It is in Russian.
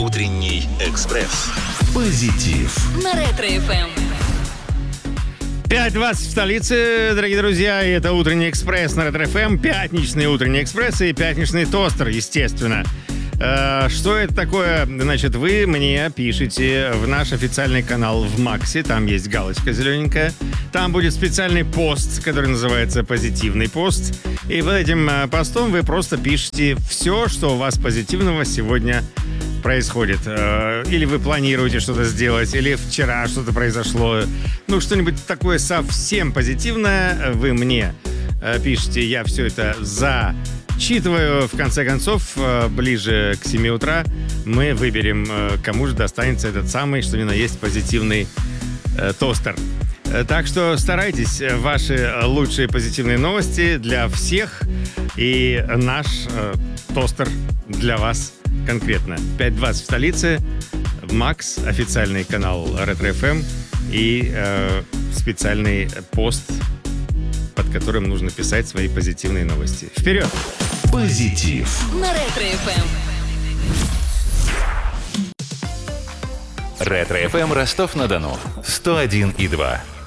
Утренний экспресс. Позитив. На Ретро-ФМ. 5:20 в столице, дорогие друзья, и это утренний экспресс на Ретро-ФМ, пятничный утренний экспресс и пятничный тостер, естественно. Что это такое? Значит, вы мне пишите в наш официальный канал в Максе, там есть галочка зелененькая, там будет специальный пост, который называется «Позитивный пост», и под этим постом вы просто пишете все, что у вас позитивного сегодня происходит. Или вы планируете что-то сделать, или вчера что-то произошло. Ну, что-нибудь такое совсем позитивное вы мне пишите. Я все это зачитываю. В конце концов, ближе к 7 утра мы выберем, кому же достанется этот самый, что ни на есть, позитивный тостер. Так что старайтесь, ваши лучшие позитивные новости для всех. И наш тостер для вас конкретно. 5:20 в столице, Макс, официальный канал Ретро-ФМ и специальный пост, под которым нужно писать свои позитивные новости. Вперед! Позитив. На Ретро-ФМ. Ретро-ФМ Ростов-на-Дону. 101,2.